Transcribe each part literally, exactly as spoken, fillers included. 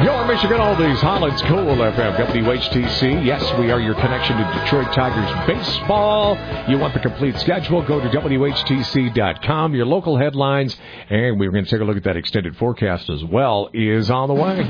Your Michigan Oldies, Holland's Cool F M, W H T C. Yes, we are your connection to Detroit Tigers baseball. You want the complete schedule, go to W H T C dot com. Your local headlines, and we're going to take a look at that extended forecast as well, is on the way.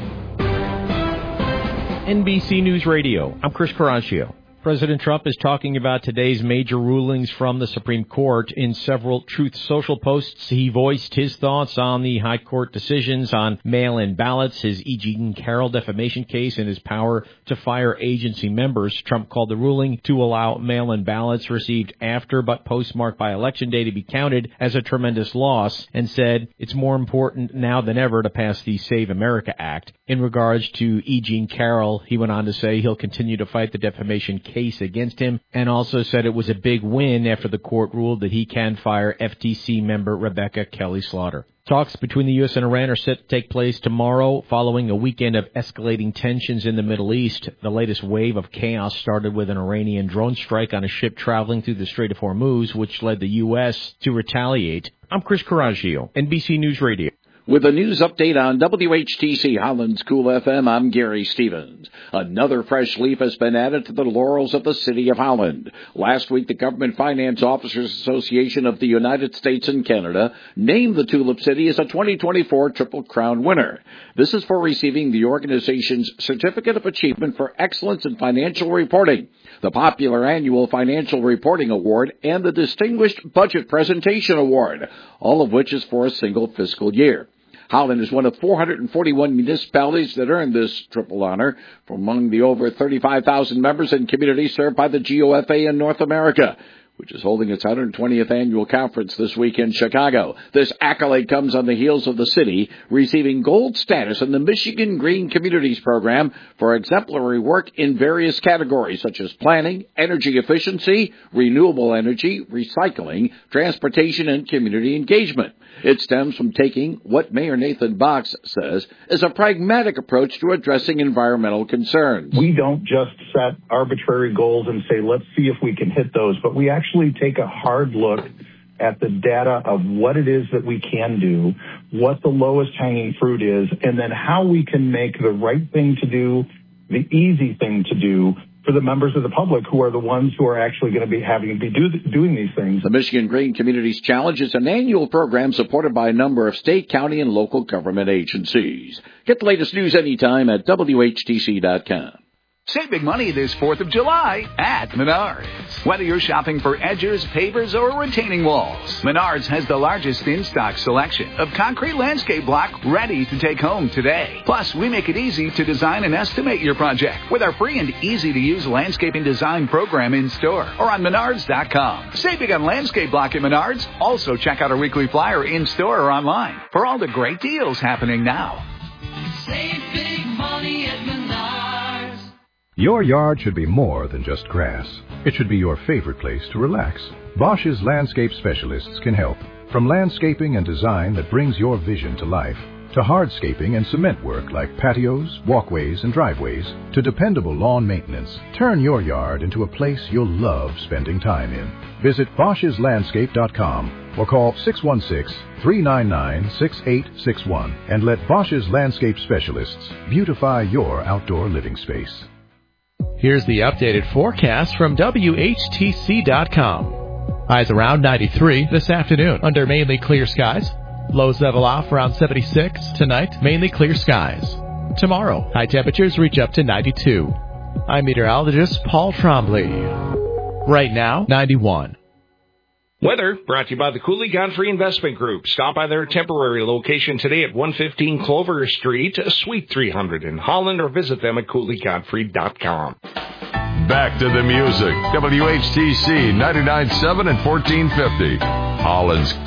N B C News Radio, I'm Chris Caraccio. President Trump is talking about today's major rulings from the Supreme Court. In several Truth Social posts, he voiced his thoughts on the high court decisions on mail-in ballots, his E. Jean Carroll defamation case, and his power to fire agency members. Trump called the ruling to allow mail-in ballots received after but postmarked by Election Day to be counted as a tremendous loss, and said it's more important now than ever to pass the Save America Act. In regards to E. Jean Carroll, he went on to say he'll continue to fight the defamation case case against him, and also said it was a big win after the court ruled that he can fire F T C member Rebecca Kelly Slaughter. Talks between the U S and Iran are set to take place tomorrow following a weekend of escalating tensions in the Middle East. The latest wave of chaos started with an Iranian drone strike on a ship traveling through the Strait of Hormuz, which led the U S to retaliate. I'm Chris Caraccio, N B C News Radio. With a news update on W H T C Holland's Cool F M, I'm Gary Stevens. Another fresh leaf has been added to the laurels of the City of Holland. Last week, the Government Finance Officers Association of the United States and Canada named the Tulip City as a twenty twenty-four Triple Crown winner. This is for receiving the organization's Certificate of Achievement for Excellence in Financial Reporting, the popular Annual Financial Reporting Award, and the Distinguished Budget Presentation Award, all of which is for a single fiscal year. Holland is one of four hundred forty-one municipalities that earned this triple honor from among the over thirty-five thousand members and communities served by the G O F A in North America, which is holding its one hundred twentieth annual conference this week in Chicago. This accolade comes on the heels of the city receiving gold status in the Michigan Green Communities Program for exemplary work in various categories such as planning, energy efficiency, renewable energy, recycling, transportation, and community engagement. It stems from taking what Mayor Nathan Box says is a pragmatic approach to addressing environmental concerns. We don't just set arbitrary goals and say, let's see if we can hit those, but we actually take a hard look at the data of what it is that we can do, what the lowest hanging fruit is, and then how we can make the right thing to do, the easy thing to do, for the members of the public who are the ones who are actually going to be having to be do, doing these things. The Michigan Green Communities Challenge is an annual program supported by a number of state, county, and local government agencies. Get the latest news anytime at W H T C dot com. Save big money this fourth of July at Menards. Whether you're shopping for edges, pavers, or retaining walls, Menards has the largest in-stock selection of concrete landscape block ready to take home today. Plus, we make it easy to design and estimate your project with our free and easy-to-use landscaping design program in-store or on Menards dot com. Save big on landscape block at Menards. Also, check out our weekly flyer in-store or online for all the great deals happening now. Save big money at Menards. Your yard should be more than just grass. It should be your favorite place to relax. Bosch's landscape specialists can help. From landscaping and design that brings your vision to life, to hardscaping and cement work like patios, walkways, and driveways, to dependable lawn maintenance, turn your yard into a place you'll love spending time in. Visit Bosch's Landscape dot com or call six one six, three nine nine, six eight six one and let Bosch's Landscape Specialists beautify your outdoor living space. Here's the updated forecast from W H T C dot com. Highs around ninety-three this afternoon under mainly clear skies. Lows level off around seventy-six. Tonight, mainly clear skies. Tomorrow, high temperatures reach up to ninety-two. I'm meteorologist Paul Trombley. Right now, ninety-one. Weather brought to you by the Cooley Godfrey Investment Group. Stop by their temporary location today at one fifteen Clover Street, Suite three hundred in Holland, or visit them at Cooley Godfrey dot com. Back to the music. W H T C ninety-nine point seven and fourteen fifty. Holland's